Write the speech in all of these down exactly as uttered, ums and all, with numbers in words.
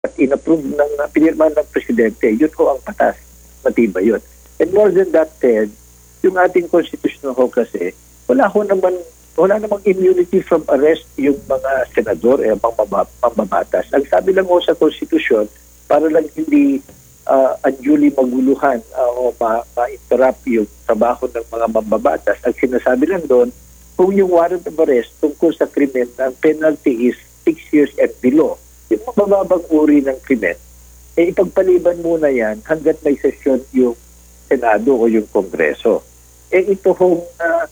at inapprove ng uh, pinirmahan ng presidente, yun ho ang batas. Matibay yun. And more than that said, yung ating constitution ho kasi, wala ho naman, wala namang immunity from arrest yung mga senador, eh, mga mambabatas. Ang sabi lang ho sa constitution, para lang hindi uh, unduly maguluhan uh, o ma- ma-interrupt yung trabaho ng mga mambabatas, ang sinasabi lang doon, kung yung warrant of arrest tungkol sa krimen, ang penalty is six years and below, yung mababang uri ng krimen, eh ipagpaliban muna yan hanggat may sesyon yung Senado o yung Kongreso. Eh ito hong uh,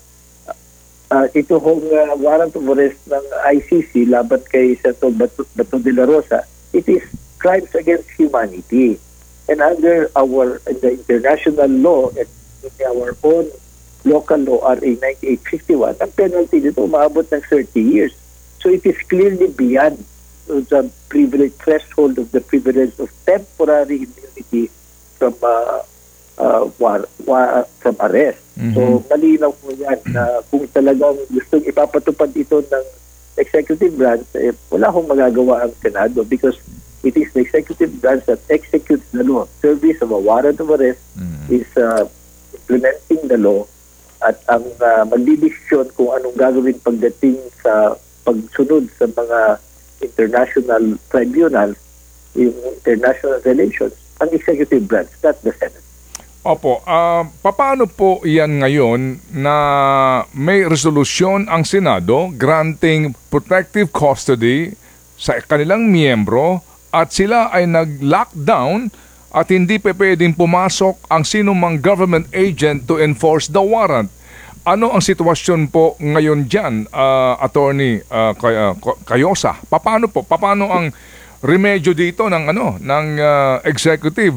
uh, ito hong uh, warrant of arrest ng I C C laban kay Senator Bato, Bato de la Rosa, it is crimes against humanity. And under our in the international law and in our own local law R A ninety-eight fifty-one, ang penalty dito umaabot ng thirty years. So it is clearly beyond the privilege threshold of the privilege of temporary immunity from uh, uh, war, war, from arrest. Mm-hmm. So malinaw po yan na kung talagang gustong ipapatupad ito ng executive branch, eh, wala akong magagawa ang Senado because it is the executive branch that executes the law. Service of a warrant of arrest mm-hmm. is uh, implementing the law at ang uh, magdidesisyon kung anong gagawin pagdating sa pagsunod sa mga international tribunal, yung international relations, ang executive branch, not the Senate. Opo, uh, paano po yan ngayon na may resolusyon ang Senado granting protective custody sa kanilang miyembro at sila ay nag-lockdown at hindi pa pwedeng pumasok ang sinumang government agent to enforce the warrant? Ano ang sitwasyon po ngayon dyan, uh, Attorney uh, Cayosa? Paano po? Paano ang remedyo dito ng ano ng uh, executive?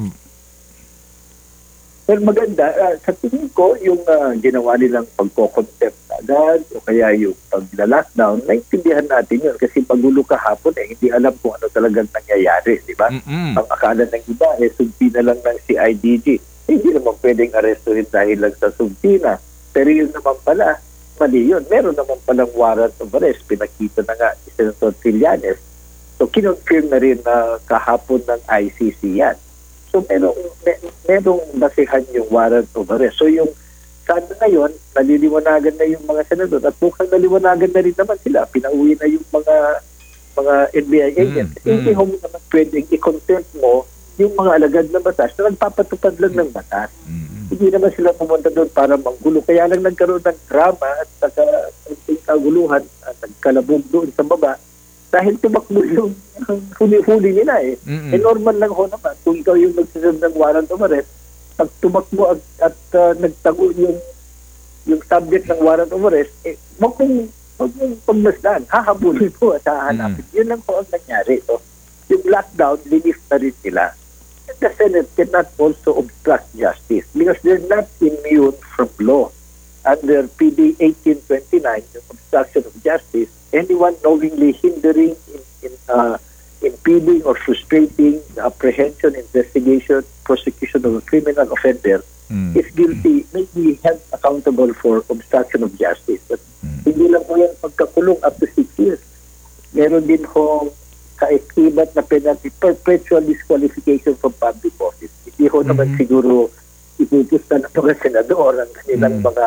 Well, maganda. Uh, sa tingin ko, yung uh, ginawa nilang pagko-contempt agad o kaya yung pag-lockdown, naintindihan natin yun kasi pagulo kahapon eh, hindi alam kung ano talagang nangyayari, di ba? Mm-mm. Ang akala ng iba, eh, sumpi na lang ng C I D G. Eh, hindi naman pwedeng arrestuhin dahil lang sa sumpi na. Pero yun naman pala, mali yun. Meron naman palang warrant of arrest. Pinakita na nga si Senator Trillanes. So, kinonfirm na rin na kahapon ng I C C yan. So, merong, mer merong basihan yung warrant of arrest. So, yung sana ngayon, naliliwanagan na yung mga senador at mukhang naliwanagan na rin naman sila. Pinauwi na yung mga mga N B I agents. Mm, Hindi mm. mo naman pwedeng i-contempt mo yung mga alagad na batas na nagpapatupad lang ng batas. Mm. Hindi naman sila pumunta doon para manggulo. Kaya lang nagkaroon ng drama at nagkaguluhan at nagkalabog doon sa baba dahil tumakbo yung huli-huli nila eh. Mm-hmm. Eh normal lang ho naman. Kung ikaw yung nagsiserve ng warrant of arrest, pag tumakbo at, at uh, nagtago yung yung subject ng warrant of arrest, eh wag mong wag mong pagmasdan. Hahabulin po at hahanapin. Mm-hmm. Yun lang po ang nangyari. So, yung lockdown, linis na rin sila. The Senate cannot also obstruct justice because they're not immune from law. Under P D eighteen twenty-nine, the obstruction of justice, anyone knowingly hindering, in, in, uh, impeding or frustrating the apprehension, investigation, prosecution of a criminal offender mm. is guilty, may be held accountable for obstruction of justice. But mm. hindi lang po yan pagkakulong up to six years. Meron din ho kaikibat na penalty, perpetual disqualification from public office. Hindi ho mm-hmm. naman siguro ipupusta ng mga senador ang kanilang mm-hmm. mga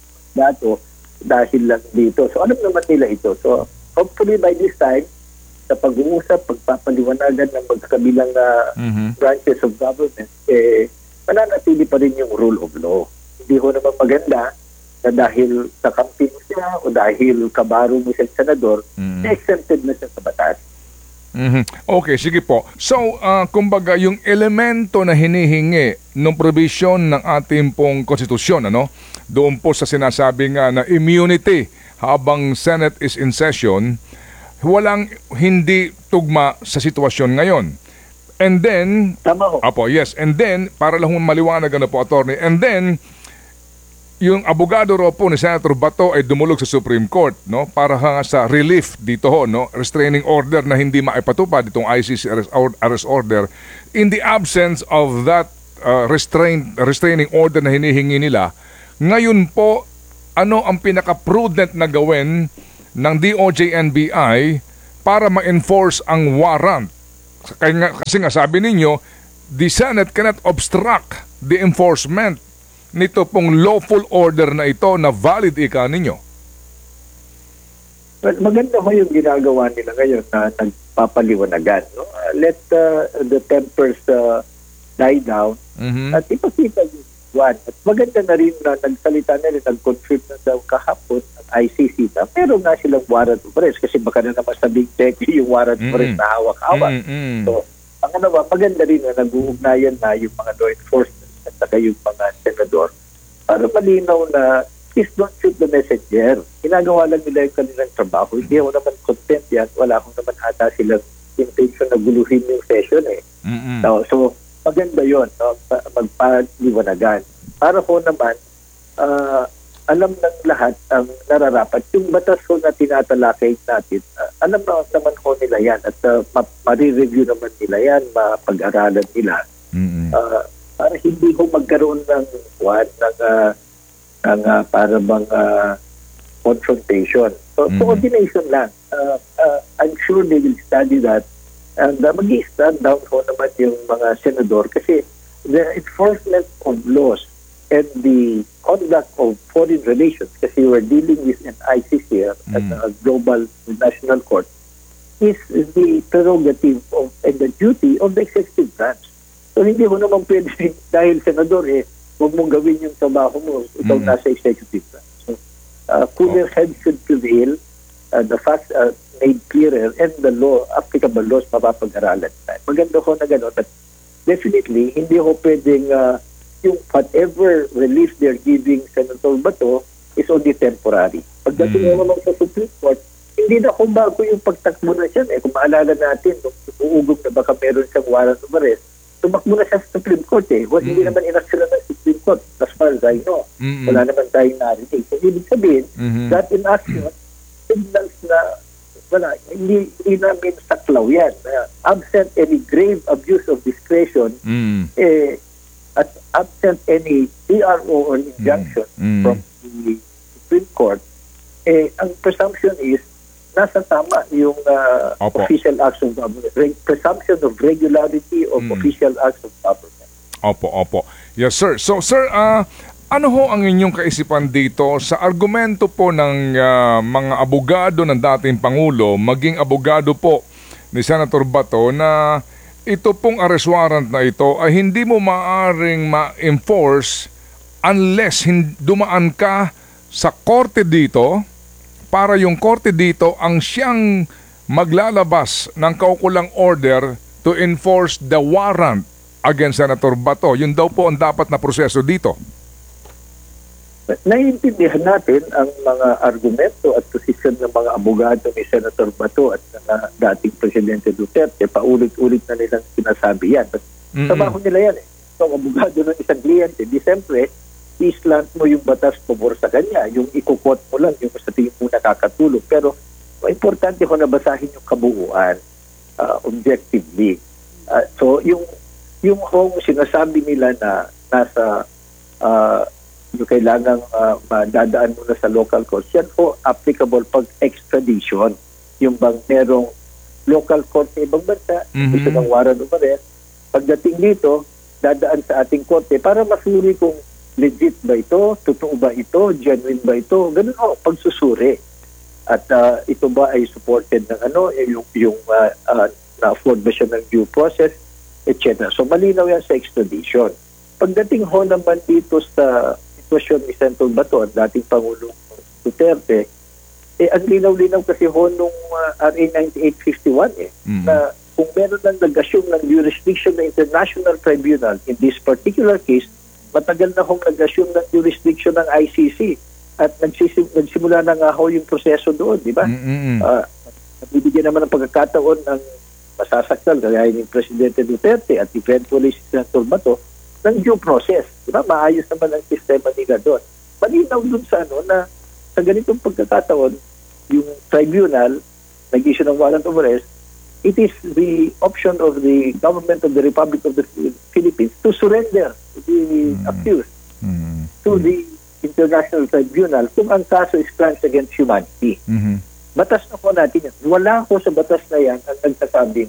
dato dahil lang dito. So alam naman nila ito. So hopefully by this time, sa pag-uusap, pagpapaliwanagan ng magkakabilang uh, mm-hmm. branches of government, eh, mananatili pa rin yung rule of law. Hindi ho naman maganda na dahil sa campaign siya o dahil kabaro mo sa senador, mm-hmm. exempted na siya sa batas. Mm-hmm. Okay, sige po. So, uh, kumbaga, yung elemento na hinihingi ng provision ng ating pong konstitusyon, ano, doon po sa sinasabi nga na immunity habang Senate is in session, walang hindi tugma sa sitwasyon ngayon. And then, tama ho. Apo, yes. And then, para lang maliwanag na po, attorney, and then, yung abogado ro po ni Senator Bato ay dumulog sa Supreme Court, no, para nga sa relief dito ho, no, restraining order na hindi maipatupad itong I C C arrest order in the absence of that uh, restrain restraining order na hinihingi nila. Ngayon po, ano ang pinaka-prudent na gawin ng D O J N B I para ma-enforce ang warrant Kaya nga, kasi nga sabi ninyo, the Senate cannot obstruct the enforcement nito pong lawful order na ito na valid ika ninyo. Well, maganda ko yung ginagawa nila ngayon na nagpapaliwanagan. No? Uh, let uh, the tempers uh, die down Mhm. at ipakita yung one. At maganda na rin na nagsalita na rin, nag-confirm na daw kahapon ng I C C na meron nga silang warrant of arrest kasi baka na naman sabing teki yung warrant of arrest Mm-mm. na hawak-hawak. Mm-mm. So, ang ano ba, maganda rin na nag-uugnayan na yung mga law enforcement at saka yung mga senador para malinaw na please don't shoot the messenger. Ginagawa lang nila yung kanilang trabaho. Hindi ako naman content yan. Wala akong naman ata silang intention na guluhin yung session eh. Mm-mm. No, so, maganda yun, no? Pa- magpaliwanagan. Para ko naman, ah, alam ng lahat ang nararapat. Yung batas ko na tinatalakay natin, ah, alam na naman ko nila yan at uh, ma- ma-review naman nila yan, mapag-aralan nila. Mm-mm. Ah, para hindi ko magkaroon ng what, ng, ah, ng ah, para bang ah, confrontation. So, Mhm. coordination lang. Ah, ah, I'm sure they will study that. And uh, mag-i-stand down ko naman yung mga senador kasi the enforcement of laws and the conduct of foreign relations, kasi we're dealing with an I C C here at Mm. a global national court, is the prerogative of and the duty of the executive branch. So hindi ko naman pwede dahil senador eh, huwag mong gawin yung trabaho mo, ikaw Mm. nasa executive branch. So, uh, cooler heads should prevail, uh, the facts are made clearer, and the law, applicable laws, mapapag-aralan. Maganda ko na gano'n, but definitely, hindi ko pwedeng uh, yung whatever relief they're giving Senator Bato is only temporary. Pagdating Mm. naman sa Supreme Court, hindi na kung bago yung pagtakbo na siya. Eh. Kung maalala natin, nung uugong na baka meron siyang warrant of arrest, tumakbo na siya sa Supreme Court eh. Well, hindi Mm. naman inaksyon ng Supreme Court as far as I know. Mm-mm. Wala naman tayong narinig. So, ibig sabihin, Mhm. that inaction, signals na wala, hindi, hindi namin saklaw yan. Uh, absent any grave abuse of discretion, Mm. eh, at absent any P R O or injunction Mm. from the Supreme Court, eh, ang presumption is nasa tama yung uh, Opo. official acts of government. Re- presumption of regularity of Mm. official acts of government. Opo, opo. Yes, sir. So, sir, ah, ano ho ang inyong kaisipan dito sa argumento po ng ah, mga abogado ng dating Pangulo, maging abogado po ni Senator Bato na ito pong arrest warrant na ito ay hindi mo maaring ma-enforce unless hin- dumaan ka sa korte dito para yung korte dito ang siyang maglalabas ng kaukulang order to enforce the warrant against Senator Bato. Yun daw po ang dapat na proseso dito. Naiintindihan natin ang mga argumento at posisyon ng mga abogado ni Senator Bato at ng dating Presidente Duterte. Paulit-ulit na nilang sinasabi yan. At Mm-mm. trabaho nila yan eh. So, ang abogado ng isang kliyente, di siyempre, i-slant mo yung batas pabor sa kanya. Yung ikukot mo lang, yung sa tingin mo nakakatulong. Pero, importante ko na basahin yung kabuuan uh, objectively. Uh, so, yung yung kung sinasabi nila na nasa uh, yung kailangang uh, madadaan muna sa local courts, yan po applicable pag extradition. Yung bang merong local court sa ibang bansa, Mhm. gusto ng warrant of arrest, pagdating dito, dadaan sa ating korte para masuri kung legit ba ito, totoo ba ito, genuine ba ito, ganun o, pagsusuri. At uh, ito ba ay supported ng ano, eh, yung, yung uh, uh, na-afford ba siya ng due process, et cetera. So malinaw yan sa extradition. Pagdating ho naman dito sa sitwasyon ni Senator Bato at dating Pangulong Duterte, eh ang linaw-linaw kasi ho nung uh, R A ninety-eight fifty-one eh, Mhm. na kung meron ng nag-assume ng jurisdiction ng International Tribunal, in this particular case, matagal na hong nag-assume ng jurisdiction ng I C C at nagsisim- nagsimula na nga ho yung proseso doon, di ba? Mm-mm. Uh, nabibigyan naman ng pagkakataon ng masasaktan, kaya ni Presidente Duterte at eventually si Senator Bato, ng due process. Diba? Maayos naman ang sistema nila doon. Malinaw doon sa ano na sa ganitong pagkakataon, yung tribunal, nag-issue ng warrant of arrest, it is the option of the government of the Republic of the Philippines to surrender the Mm. accused Mm. to the International Tribunal kung ang kaso is crimes against humanity. Mhm. Batas na po natin yan. Wala ko sa batas na yan ang nagsasabing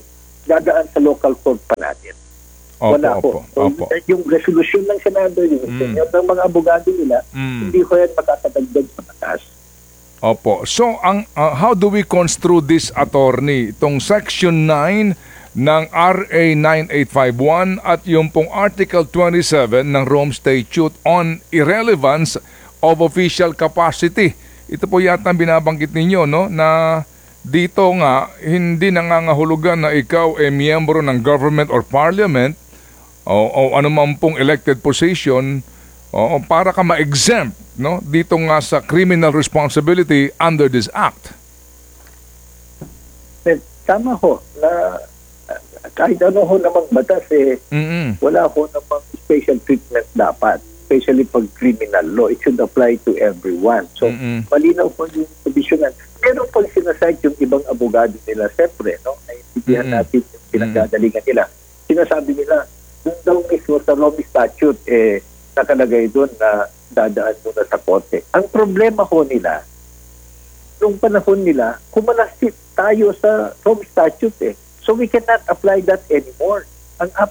dadaan sa local court pa natin. Opo, Wala opo, po. So, opo. yung resolution ng Senado, yung Mm. opinion ng mga abogado nila, Mm. hindi ko yan makakadagdag sa batas. Opo. So, ang uh, how do we construe this, attorney? Itong Section nine ng R A nine eight five one at yung pong Article twenty-seven ng Rome Statute on irrelevance of official capacity. Ito po yata ang binabanggit ninyo, no? Na dito nga, hindi nangangahulugan na ikaw ay miyembro ng government or parliament o, o anuman pong elected position o, para ka ma-exempt, no? Dito nga sa criminal responsibility under this act. Eh, tama ho na uh, kahit ano ho namang batas, eh, Mm-mm. wala ho namang special treatment dapat. Especially pag criminal law, it should apply to everyone. So, Mm-mm. malinaw po yung provisionan. Pero pag sinasite yung ibang abogado nila, siyempre, no, naiintindihan Mm-mm. natin yung pinagdadalingan nila. Sinasabi nila, yung daw mismo sa Rome Statute, eh, nakalagay doon na dadaan muna sa korte. Ang problema ho nila, nung panahon nila, kumalasit tayo sa Rome Statute eh. So we cannot apply that anymore. Ang